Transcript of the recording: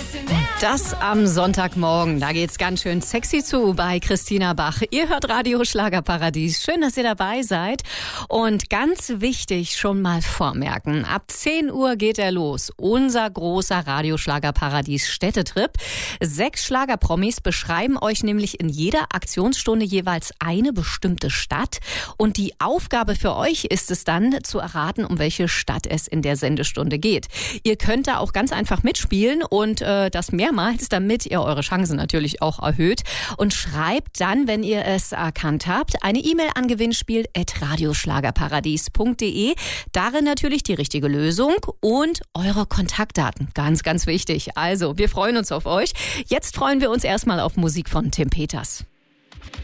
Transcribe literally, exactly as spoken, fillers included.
Das am Sonntagmorgen, da geht's ganz schön sexy zu bei Christina Bach. Ihr hört Radio Schlagerparadies. Schön, dass ihr dabei seid. Und ganz wichtig schon mal vormerken, ab zehn Uhr geht er los. Unser großer Radio Schlagerparadies Städtetrip. Sechs Schlagerpromis beschreiben euch nämlich in jeder Aktionsstunde jeweils eine bestimmte Stadt. Und die Aufgabe für euch ist es dann, zu erraten, um welche Stadt es in der Sendestunde geht. Ihr könnt da auch ganz einfach mitspielen und äh, das mehrmals, damit ihr eure Chancen natürlich auch erhöht. Und schreibt dann, wenn ihr es erkannt habt, eine E-Mail an gewinnspiel at radioschlagerparadies punkt de. Darin natürlich die richtige Lösung und eure Kontaktdaten. Ganz, ganz wichtig. Also, wir freuen uns auf euch. Jetzt freuen wir uns erstmal auf Musik von Tim Peters.